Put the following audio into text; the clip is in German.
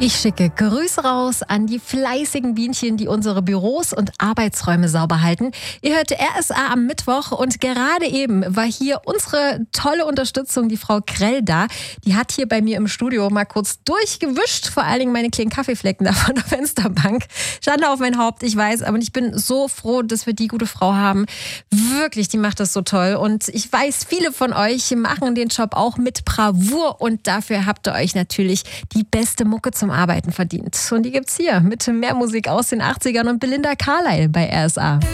Ich schicke Grüße raus an die fleißigen Bienchen, die unsere Büros und Arbeitsräume sauber halten. Ihr hört RSA am Mittwoch und gerade eben war hier unsere tolle Unterstützung, die Frau Krell, da. Die hat hier bei mir im Studio mal kurz durchgewischt, vor allen Dingen meine kleinen Kaffeeflecken da von der Fensterbank. Schande auf mein Haupt, ich weiß, aber ich bin so froh, dass wir die gute Frau haben. Wirklich, die macht das so toll und ich weiß, viele von euch machen den Job auch mit Bravour und dafür habt ihr euch natürlich die beste Mucke zum Arbeiten verdient. Und die gibt's hier mit mehr Musik aus den 80ern und Belinda Carlisle bei RSA.